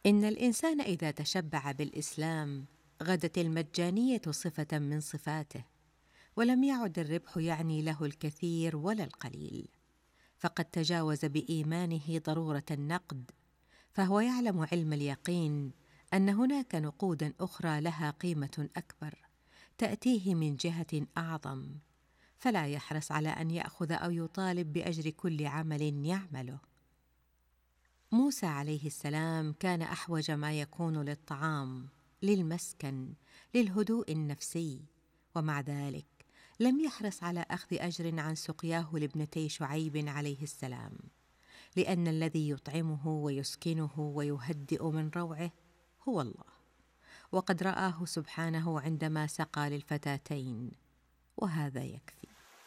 إن الإنسان إذا تشبع بالإسلام غدت المجانية صفة من صفاته، ولم يعد الربح يعني له الكثير ولا القليل، فقد تجاوز بإيمانه ضرورة النقد، فهو يعلم علم اليقين أن هناك نقودا أخرى لها قيمة أكبر تأتيه من جهة أعظم، فلا يحرص على أن يأخذ أو يطالب بأجر كل عمل يعمله. موسى عليه السلام كان أحوج ما يكون للطعام، للمسكن، للهدوء النفسي، ومع ذلك لم يحرص على أخذ أجر عن سقياه لابنتي شعيب عليه السلام، لأن الذي يطعمه ويسكنه ويهدئ من روعه هو الله، وقد رآه سبحانه عندما سقى للفتاتين، وهذا يكفي.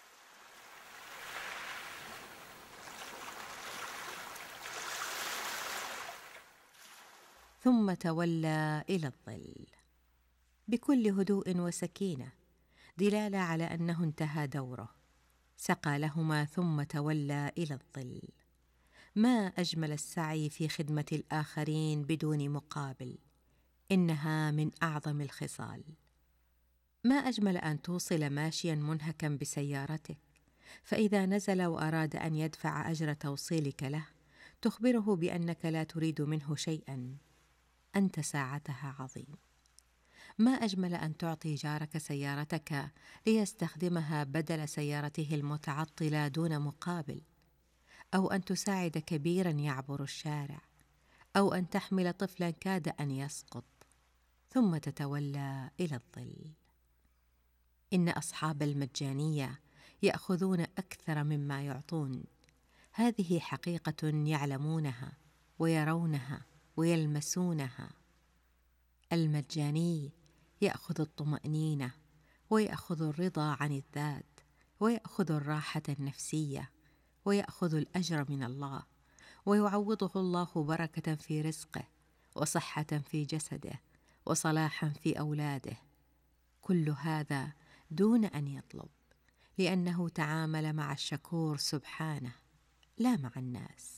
ثم تولى إلى الظل بكل هدوء وسكينة، دلالة على أنه انتهى دوره، سقى لهما ثم تولى إلى الظل. ما أجمل السعي في خدمة الآخرين بدون مقابل، إنها من أعظم الخصال. ما أجمل أن توصل ماشيا منهكا بسيارتك، فإذا نزل وأراد أن يدفع أجر توصيلك له تخبره بأنك لا تريد منه شيئا، أنت ساعتها عظيم. ما أجمل أن تعطي جارك سيارتك ليستخدمها بدل سيارته المتعطلة دون مقابل، أو أن تساعد كبيرا يعبر الشارع، أو أن تحمل طفلا كاد أن يسقط، ثم تتولى إلى الظل. إن أصحاب المجانية يأخذون أكثر مما يعطون، هذه حقيقة يعلمونها ويرونها ويلمسونها. المجاني يأخذ الطمأنينة، ويأخذ الرضا عن الذات، ويأخذ الراحة النفسية، ويأخذ الأجر من الله، ويعوضه الله بركة في رزقه، وصحة في جسده، وصلاحا في أولاده، كل هذا دون أن يطلب، لأنه تعامل مع الشكور سبحانه لا مع الناس.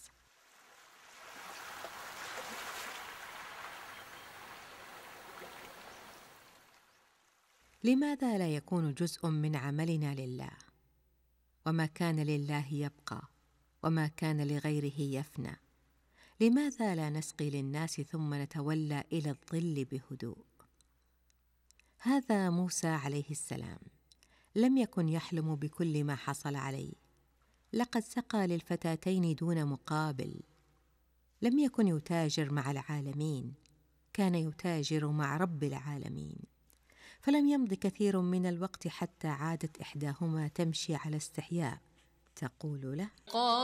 لماذا لا يكون جزء من عملنا لله؟ وما كان لله يبقى، وما كان لغيره يفنى. لماذا لا نسقي للناس ثم نتولى إلى الظل بهدوء؟ هذا موسى عليه السلام لم يكن يحلم بكل ما حصل عليه، لقد سقى للفتاتين دون مقابل. لم يكن يتاجر مع العالمين، كان يتاجر مع رب العالمين. فلم يمض كثير من الوقت حتى عادت إحداهما تمشي على استحياء تقول له: